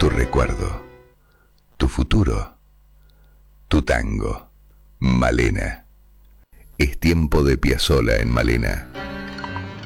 tu recuerdo, tu futuro, tu tango. Malena. Es tiempo de Piazzolla en Malena.